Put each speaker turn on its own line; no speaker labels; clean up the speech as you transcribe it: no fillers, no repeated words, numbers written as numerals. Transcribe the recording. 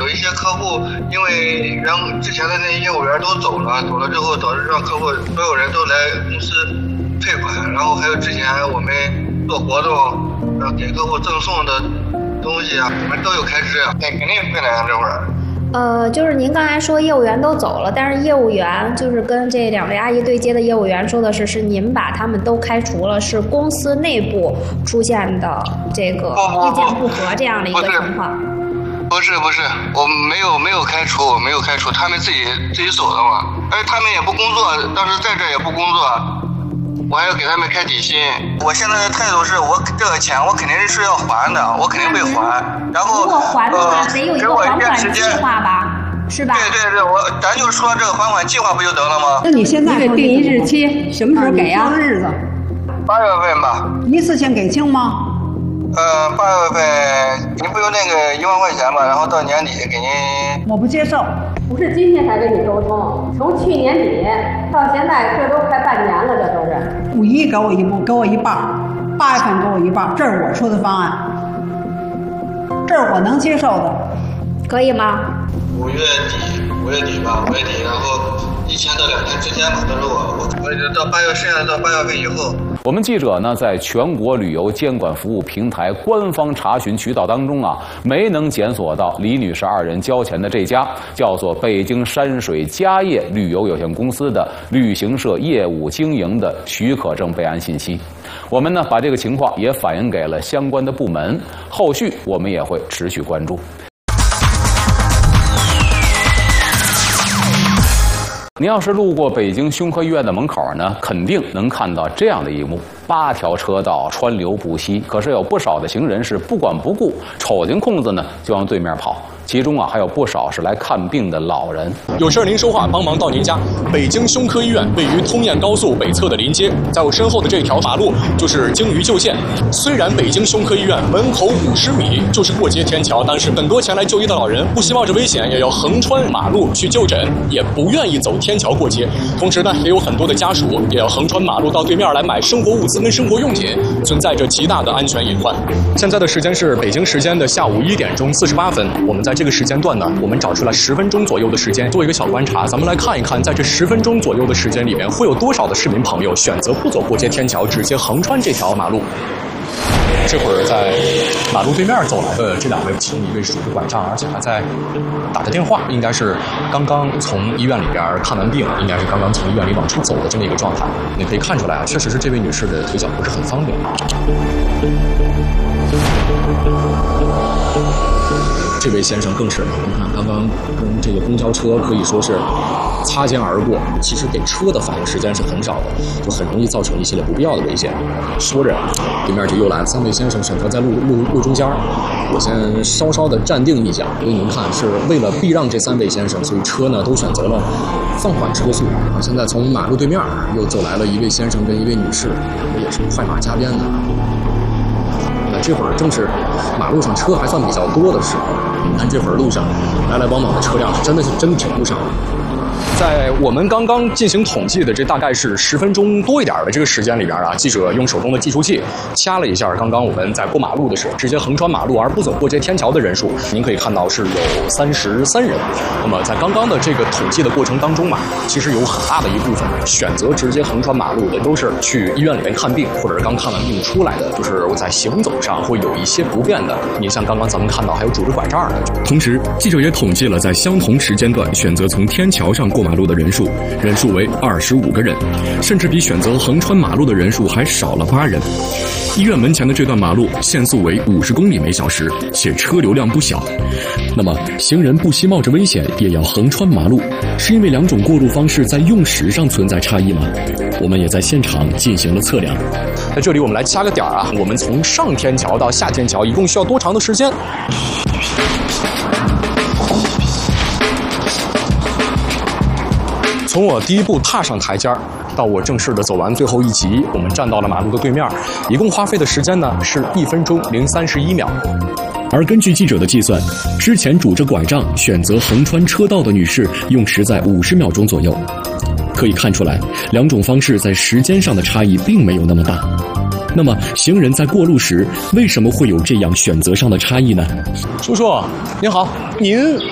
有一些客户因为之前的那些业务员都走了之后，导致让客户所有人都来公司退款，然后还有之前我们做活动给客户赠送的东西啊，我们都有开支啊，那肯定会来这会儿。
就是您刚才说业务员都走了，但是业务员就是跟这2位阿姨对接的业务员说的是您把他们都开除了，是公司内部出现的这个意见不合这样的一个情况。
不是，我没有开除，他们自己走的嘛，而且他们也不工作，当时在这也不工作，我还要给他们开底薪。我现在的态度是我这个钱我肯定是要还的，我肯定会还。然后
如果还的话，得有一个还款计划吧，是吧？
对，咱就说这个还款计划不就得了吗？
那你现在定一日期，什么时候给啊？日子
？8月份吧。
一次性给清吗
？8月份你不有那个1万块钱吗？然后到年底给您。
我不接受。
不是今天才跟你沟通，从去年底到现在，这都快半年了，这都是。
5一给我一半，8月份给我一半，这是我出的方案，这是我能接受的，
可以吗
？5月底吧，然后1天到2天之间吧，都是我到8月，剩下到8月份以后。
我们记者呢，在全国旅游监管服务平台官方查询渠道当中没能检索到李女士2人交钱的这家叫做北京山水家业旅游有限公司的旅行社业务经营的许可证备案信息。我们呢，把这个情况也反映给了相关的部门，后续我们也会持续关注。您要是路过北京胸科医院的门口呢，肯定能看到这样的一幕：8条车道川流不息，可是有不少的行人是不管不顾，瞅见空子呢就往对面跑。其中还有不少是来看病的老人。
有事您说话，帮忙到您家。北京胸科医院位于通燕高速北侧的临街，在我身后的这条马路就是京渝旧线。虽然北京胸科医院门口50米就是过街天桥，但是很多前来就医的老人不惜冒着危险，也要横穿马路去就诊，也不愿意走天桥过街。同时呢，也有很多的家属也要横穿马路到对面来买生活物资跟生活用品，存在着极大的安全隐患。现在的时间是北京时间的下午1点钟48分，我们在这个时间段呢，我们找出了10分钟左右的时间做一个小观察，咱们来看一看，在这10分钟左右的时间里面，会有多少的市民朋友选择不走过街天桥，直接横穿这条马路。这会儿在马路对面走来的这2位，其中一位是拄着拐杖，而且还在打着电话，应该是刚刚从医院里边看完病，应该是刚刚从医院里往出走的这么一个状态。你可以看出来确实是这位女士的腿脚不是很方便。这位先生更是，你看刚刚跟这个公交车可以说是擦肩而过，其实给车的反应时间是很少的，就很容易造成一系列不必要的危险。说着，对面就又来了3位先生，选择在路中间，我先稍稍的站定一下，因为您看是为了避让这3位先生，所以车呢都选择了放缓车速。现在从马路对面又走来了1位先生跟1位女士，也是快马加鞭的。这会儿正是马路上车还算比较多的时候，你看这会儿路上来来往往的车辆真挺不少的。在我们刚刚进行统计的这大概是10分钟多一点的这个时间里边记者用手中的计数器掐了一下刚刚我们在过马路的时候直接横穿马路而不走过街天桥的人数，您可以看到是有33人。那么在刚刚的这个统计的过程当中其实有很大的一部分选择直接横穿马路的都是去医院里面看病，或者是刚看完病出来的，就是我在行走上会有一些不便的。你像刚刚咱们看到还有拄着拐杖的。
同时，记者也统计了在相同时间段选择从天桥上过马路的人数为25个人，甚至比选择横穿马路的人数还少了8人。医院门前的这段马路限速为50公里每小时，且车流量不小。那么，行人不惜冒着危险也要横穿马路，是因为2种过路方式在用时上存在差异吗？我们也在现场进行了测量。
在这里我们来掐个点我们从上天桥到下天桥一共需要多长的时间？从我第一步踏上台阶到我正式的走完最后一级，我们站到了马路的对面，一共花费的时间呢是1分钟031秒。
而根据记者的计算，之前拄着拐杖选择横穿车道的女士用时在50秒钟左右。可以看出来，2种方式在时间上的差异并没有那么大。那么，行人在过路时为什么会有这样选择上的差异呢？
叔叔您好，您